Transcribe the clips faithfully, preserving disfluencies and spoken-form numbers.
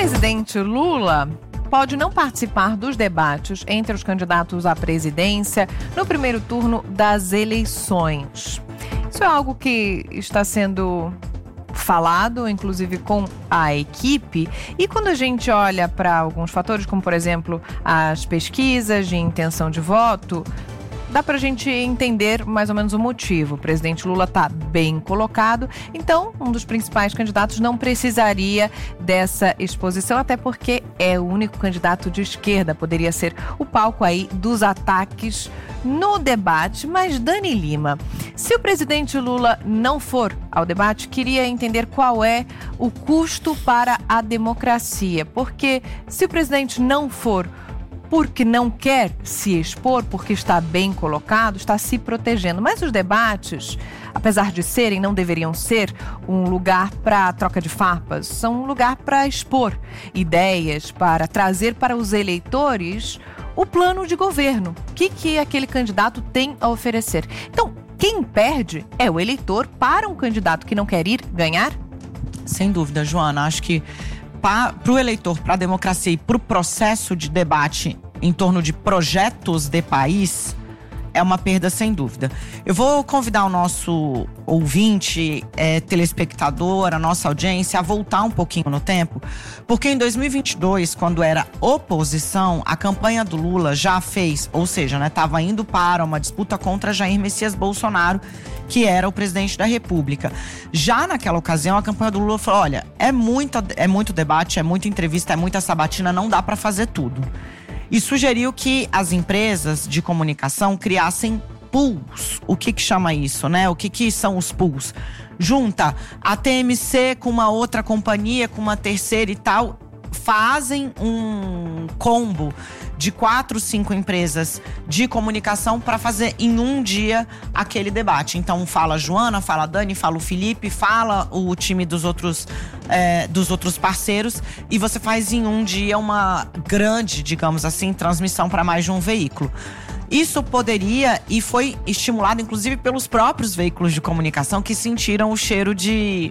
presidente Lula pode não participar dos debates entre os candidatos à presidência no primeiro turno das eleições. Isso é algo que está sendo falado, inclusive com a equipe, e quando a gente olha para alguns fatores, como por exemplo as pesquisas de intenção de voto, dá para a gente entender mais ou menos o motivo. O presidente Lula está bem colocado, então um dos principais candidatos não precisaria dessa exposição, até porque é o único candidato de esquerda, poderia ser o palco aí dos ataques no debate. Mas Dani Lima, se o presidente Lula não for ao debate, queria entender qual é o custo para a democracia, porque se o presidente não for porque não quer se expor, porque está bem colocado, está se protegendo. Mas os debates, apesar de serem, não deveriam ser um lugar para troca de farpas, são um lugar para expor ideias, para trazer para os eleitores o plano de governo. O que, que aquele candidato tem a oferecer? Então, quem perde é o eleitor para um candidato que não quer ir ganhar? Sem dúvida, Joana. Acho que para o eleitor, para a democracia e para o processo de debate em torno de projetos de país, é uma perda sem dúvida. Eu vou convidar o nosso ouvinte, é, telespectador, a nossa audiência a voltar um pouquinho no tempo, porque em dois mil e vinte e dois, quando era oposição, a campanha do Lula já fez, ou seja, né, estava indo para uma disputa contra Jair Messias Bolsonaro, que era o presidente da República. Já naquela ocasião, a campanha do Lula falou: olha, é, muita, é muito debate, é muita entrevista, é muita sabatina, não dá para fazer tudo. E sugeriu que as empresas de comunicação criassem pools. O que que chama isso, né? O que que são os pools? Junta a T M C com uma outra companhia, com uma terceira e tal, fazem um combo de quatro, cinco empresas de comunicação para fazer em um dia aquele debate. Então fala a Joana, fala a Dani, fala o Felipe, fala o time dos outros, é, dos outros parceiros, e você faz em um dia uma grande, digamos assim, transmissão para mais de um veículo. Isso poderia, e foi estimulado inclusive pelos próprios veículos de comunicação, que sentiram o cheiro de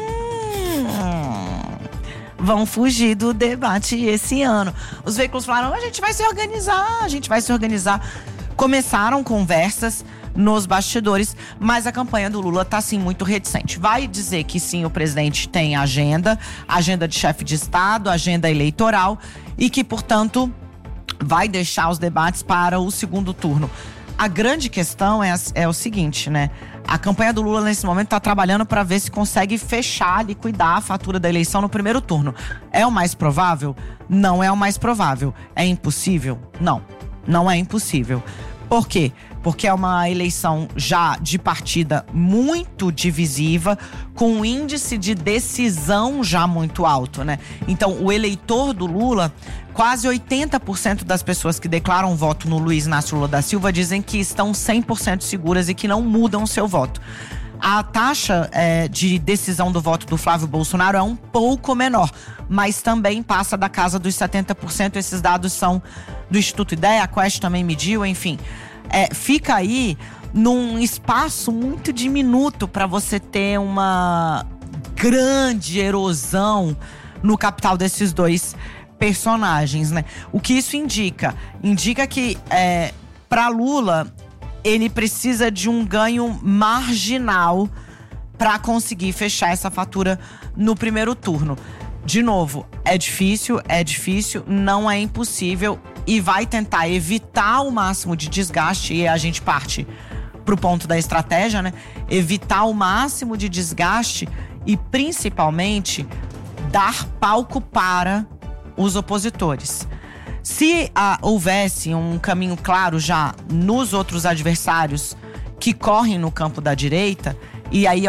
vão fugir do debate esse ano. Os veículos falaram: a gente vai se organizar, a gente vai se organizar. Começaram conversas nos bastidores, mas a campanha do Lula está assim muito reticente. Vai dizer que sim, o presidente tem agenda, agenda de chefe de Estado, agenda eleitoral, e que, portanto, vai deixar os debates para o segundo turno. A grande questão é, é o seguinte, né? A campanha do Lula, nesse momento, está trabalhando para ver se consegue fechar, liquidar a fatura da eleição no primeiro turno. É o mais provável? Não é o mais provável. É impossível? Não, não é impossível. Por quê? Porque é uma eleição já de partida muito divisiva, com um índice de decisão já muito alto, né? Então, o eleitor do Lula, quase oitenta por cento das pessoas que declaram voto no Luiz Inácio Lula da Silva dizem que estão cem por cento seguras e que não mudam o seu voto. A taxa é, de decisão do voto do Flávio Bolsonaro é um pouco menor, mas também passa da casa dos setenta por cento. Esses dados são do Instituto Ideia, a Quest também mediu, enfim. É, fica aí num espaço muito diminuto para você ter uma grande erosão no capital desses dois personagens, né? O que isso indica? Indica que é, para Lula, ele precisa de um ganho marginal para conseguir fechar essa fatura no primeiro turno. De novo, é difícil, é difícil, não é impossível, e vai tentar evitar o máximo de desgaste, e a gente parte pro ponto da estratégia, né? Evitar o máximo de desgaste e, principalmente, dar palco para os opositores. Se ah, houvesse um caminho claro já nos outros adversários que correm no campo da direita, e aí